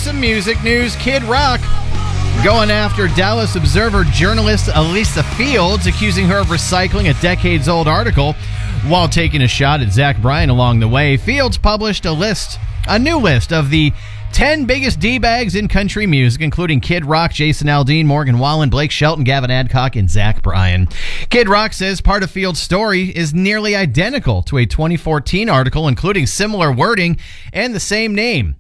some music news. Kid Rock going after Dallas Observer journalist Alisa Fields, accusing her of recycling a decades-old article while taking a shot at Zach Bryan along the way. Fields published a new list of the 10 biggest D-bags in country music, including Kid Rock, Jason Aldean, Morgan Wallen, Blake Shelton, Gavin Adcock, and Zach Bryan. Kid Rock says part of Fields' story is nearly identical to a 2014 article, including similar wording and the same name.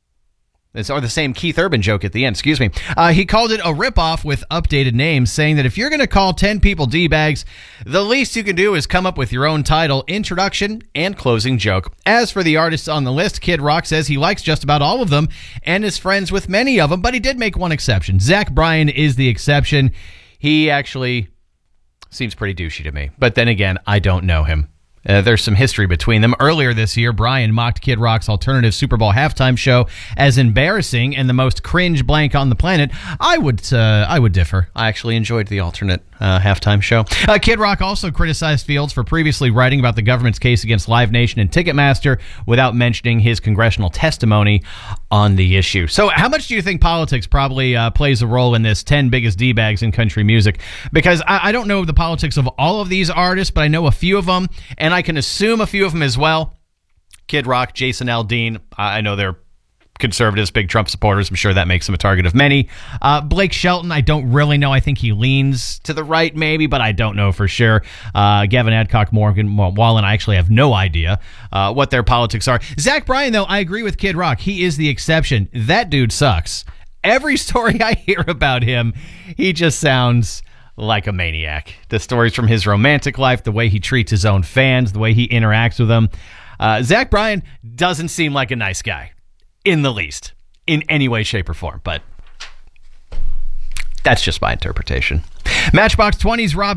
Or the same Keith Urban joke at the end, excuse me. He called it a ripoff with updated names, saying that if you're going to call 10 people D-bags, the least you can do is come up with your own title, introduction, and closing joke. As for the artists on the list, Kid Rock says he likes just about all of them and is friends with many of them, but he did make one exception. Zach Bryan is the exception. He actually seems pretty douchey to me, but then again, I don't know him. There's some history between them. Earlier this year, Bryan mocked Kid Rock's alternative Super Bowl halftime show as embarrassing and the most cringe blank on the planet. I would differ. I actually enjoyed the alternate halftime show. Kid Rock also criticized Fields for previously writing about the government's case against Live Nation and Ticketmaster without mentioning his congressional testimony on the issue. So how much do you think politics probably plays a role in this 10 biggest D-bags in country music? Because I don't know the politics of all of these artists, but I know a few of them, and I can assume a few of them as well. Kid Rock, Jason Aldean, I know they're conservatives, big Trump supporters. I'm sure that makes him a target of many. Blake Shelton, I don't really know. I think he leans to the right maybe, but I don't know for sure. Gavin Adcock, Morgan Wallen, I actually have no idea what their politics are. Zach Bryan, though, I agree with Kid Rock. He is the exception. That dude sucks. Every story I hear about him, he just sounds like a maniac. The stories from his romantic life, the way he treats his own fans, the way he interacts with them. Zach Bryan doesn't seem like a nice guy in the least, in any way, shape, or form. But that's just my interpretation. Matchbox 20's Rob